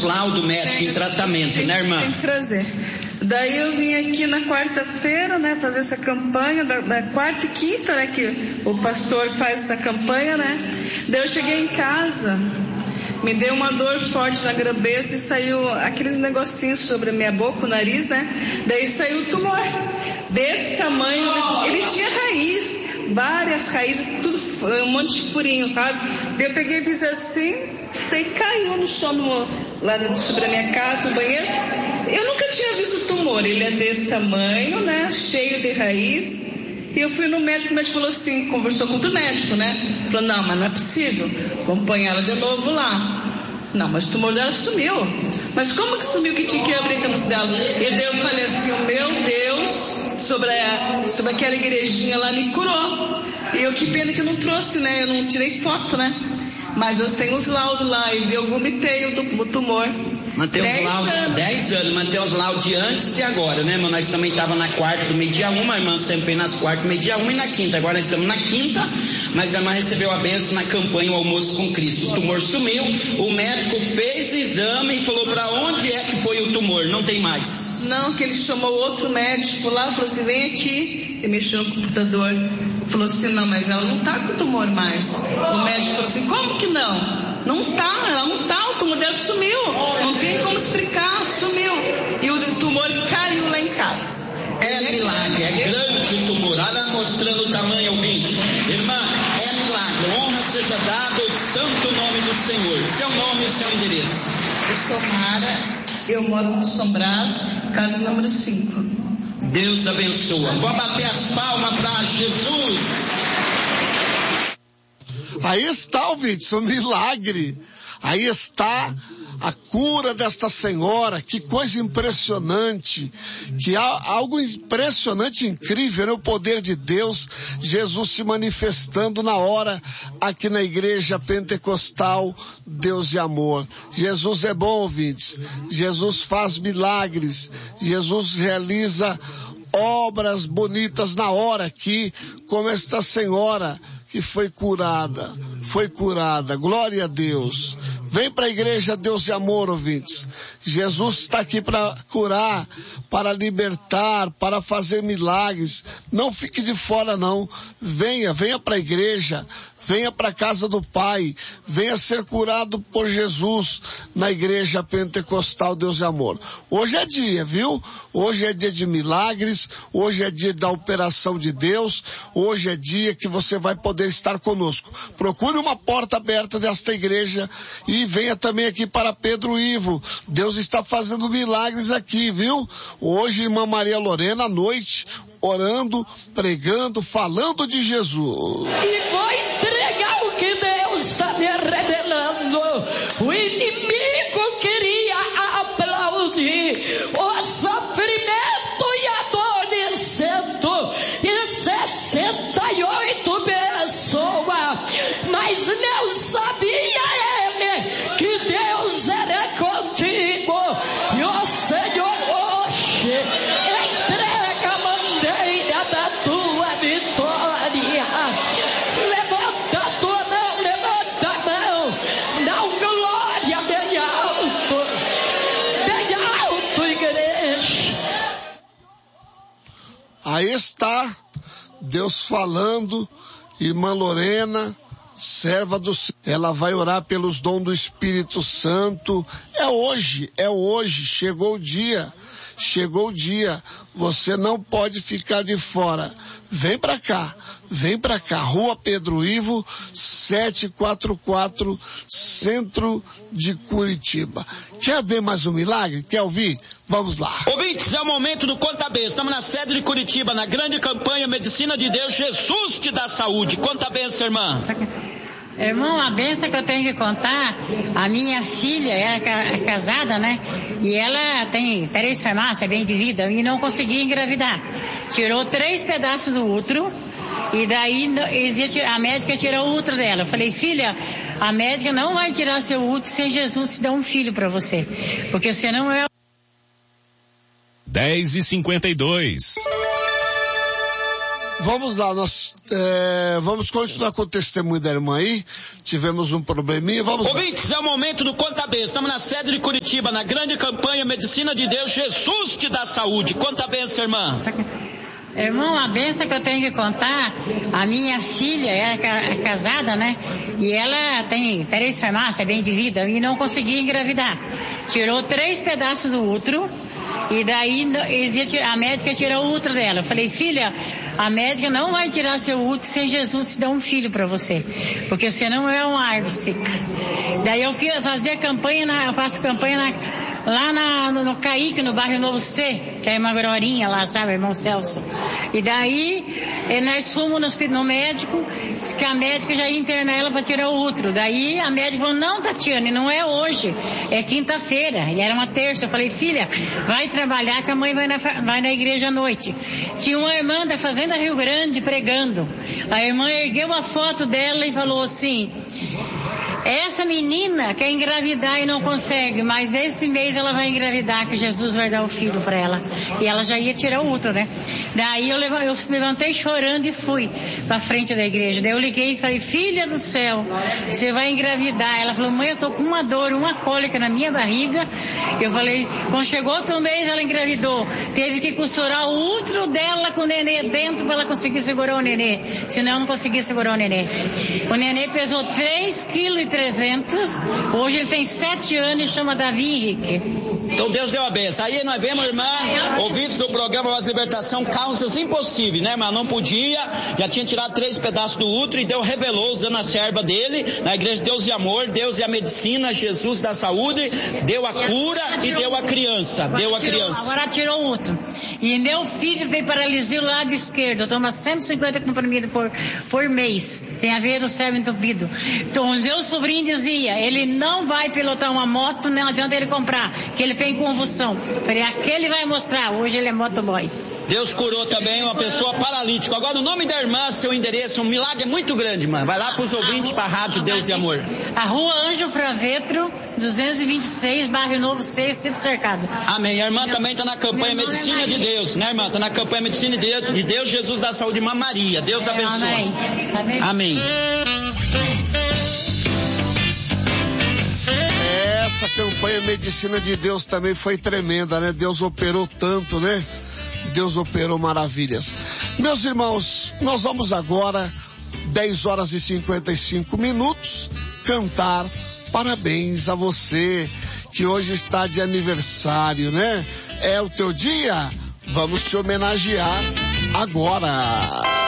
os laudos médicos em tratamento, né, irmã? Tem que trazer. Daí eu vim aqui na quarta-feira, né, fazer essa campanha, da quarta e quinta, né, que o pastor faz essa campanha, né. Daí eu cheguei em casa, me deu uma dor forte na cabeça e saiu aqueles negocinhos sobre a minha boca, o nariz, né. Daí saiu o tumor desse tamanho, ele tinha raiz, várias raízes, tudo, um monte de furinho, sabe. Daí eu peguei e fiz assim, daí caiu no chão lá sobre a minha casa, no banheiro. Eu nunca tinha visto tumor, ele é desse tamanho, né, cheio de raiz. E eu fui no médico, o médico falou assim, conversou com o médico, né, falou, não, mas não é possível, vamos pôr ela de novo lá. Não, mas o tumor dela sumiu. Mas como que sumiu, que tinha que abrir a cabeça dela? E daí eu falei assim, meu Deus, sobre aquela igrejinha lá me curou. E eu, que pena que eu não trouxe, né, eu não tirei foto, né. Mas eu tenho os laudos lá, e eu vomitei o tumor. Mantém os laudos, 10 anos, mantém os laudos de antes e agora, né, irmã? Nós também estávamos na quarta do meio-dia 1, a irmã sempre vem nas quartas do meio-dia 1 e na quinta. Agora nós estamos na quinta, mas a irmã recebeu a bênção na campanha O Almoço com Cristo. O tumor sumiu, o médico fez o exame e falou para onde é que foi o tumor, não tem mais. Não, que ele chamou outro médico lá, falou assim, vem aqui, ele mexeu no computador, falou assim, não, mas ela não tá com tumor mais. O médico falou assim, como que não? Não tá, ela não tá, o tumor dela sumiu, não tem como explicar, sumiu. E o tumor caiu lá em casa. É milagre, é grande o tumor, olha mostrando o tamanho, ouvinte. Irmã, é milagre, honra seja dada ao santo nome do Senhor. Seu nome e seu endereço. Eu sou Mara, eu moro no São Brás, casa número 5. Deus abençoa. Vou bater as palmas para Jesus. Aí está, ouvintes, um milagre. Aí está a cura desta senhora. Que coisa impressionante. Que algo impressionante, incrível, né? O poder de Deus, Jesus se manifestando na hora aqui na igreja pentecostal Deus de Amor. Jesus é bom, ouvintes. Jesus faz milagres. Jesus realiza obras bonitas na hora aqui, como esta senhora que foi curada, glória a Deus. Vem para a igreja Deus de Amor, ouvintes. Jesus está aqui para curar, para libertar, para fazer milagres. Não fique de fora não, venha para a igreja, venha para a casa do Pai, venha ser curado por Jesus na igreja pentecostal Deus de Amor. Hoje é dia, viu? Hoje é dia de milagres, hoje é dia da operação de Deus, hoje é dia que você vai poder estar conosco. Procure uma porta aberta desta igreja e venha também aqui para Pedro Ivo. Deus está fazendo milagres aqui, viu? Hoje, irmã Maria Lorena, à noite, orando, pregando, falando de Jesus. E vou entregar o que Deus está me revelando. O inimigo queria aplaudir o sofrimento e a dor de 168 pessoas, mas não sabia ele que Deus era contigo. E o Senhor hoje entrega a bandeira da tua vitória. Levanta a tua mão, levanta a mão, dá um glória bem alto, igreja. Aí está Deus falando, irmã Lorena, serva do Senhor, ela vai orar pelos dons do Espírito Santo. É hoje, chegou o dia, você não pode ficar de fora. Vem pra cá, Rua Pedro Ivo, 744, centro de Curitiba. Quer ver mais um milagre? Quer ouvir? Vamos lá. Ouvintes, é o momento do Conta Benção. Estamos na sede de Curitiba, na grande campanha Medicina de Deus, Jesus te dá saúde. Conta benção, irmã. Irmão, a benção que eu tenho que contar, a minha filha é casada, né? E ela tem 3 farmácias, bem de vida, e não conseguia engravidar. Tirou 3 pedaços do útero, e daí a médica tirou o útero dela. Eu falei, filha, a médica não vai tirar seu útero se Jesus te dar um filho para você, porque você não é... 10h52. Vamos lá, nós vamos continuar com o testemunho da irmã aí. Tivemos um probleminha, vamos lá. Ouvintes, é o momento do Conta Benção. Estamos na sede de Curitiba, na grande campanha Medicina de Deus, Jesus te dá saúde. Conta a benção, irmã. Irmão, a benção que eu tenho que contar, a minha filha é casada, né? E ela tem 3 farmácias, bem de vida, e não conseguia engravidar. Tirou 3 pedaços do útero. E daí a médica tirou o útero dela. Eu falei, filha, a médica não vai tirar seu útero sem Jesus te dar um filho para você. Porque você não é uma árvore seca. Daí eu fazia campanha, eu faço campanha lá no Caíque, no bairro Novo C, que é uma grorinha lá, sabe, irmão Celso. E daí nós fomos no médico, disse que a médica já ia internar ela para tirar o útero. Daí a médica falou, não, Tatiane, não é hoje, é quinta-feira. E era uma terça. Eu falei, filha, vai trabalhar que a mãe vai na igreja à noite. Tinha uma irmã da Fazenda Rio Grande pregando. A irmã ergueu a foto dela e falou assim, essa menina quer engravidar e não consegue, mas esse mês ela vai engravidar, que Jesus vai dar o filho para ela. E ela já ia tirar o útero, né? Daí eu levantei chorando e fui pra frente da igreja. Daí eu liguei e falei, filha do céu, você vai engravidar. Ela falou, mãe, eu tô com uma dor, uma cólica na minha barriga. Eu falei, quando chegou outro mês ela engravidou. Teve que costurar o útero dela com o nenê dentro para ela conseguir segurar o nenê. Senão eu não conseguia segurar o nenê. O nenê pesou 3,3 kg. Hoje ele tem 7 anos e chama Davi Henrique. Então Deus deu a benção. Aí nós vemos, irmã, ouvintes do programa Voz Libertação, causas impossíveis, né, irmã? Não podia, já tinha tirado 3 pedaços do útero e Deus revelou, usando a serva dele, na igreja Deus e Amor, Deus e a medicina, Jesus da saúde, deu a cura e deu a criança. Agora tirou o útero. E meu filho tem paralisia do lado esquerdo, toma 150 comprimidos por mês. Tem a ver no cérebro entupido. Então, o meu sobrinho dizia, ele não vai pilotar uma moto, não adianta ele comprar, que ele tem convulsão. Falei, aquele vai mostrar, hoje ele é motoboy. Deus curou também uma pessoa paralítica. Agora, o nome da irmã, seu endereço, um milagre muito grande, irmã. Vai lá para os ouvintes, para a Rádio Deus e Amor. A Rua Anjo Fravetro, 226, bairro Novo C, Centro Cercado. Amém. A irmã também está na campanha Medicina de Deus, né, irmã? Está na campanha Medicina de Deus, Jesus da Saúde, irmã Maria. Deus abençoe. Amém. Amém. Essa campanha Medicina de Deus também foi tremenda, né? Deus operou tanto, né? Deus operou maravilhas. Meus irmãos, nós vamos agora, 10 horas e 55 minutos, cantar parabéns a você que hoje está de aniversário, né? É o teu dia? Vamos te homenagear agora.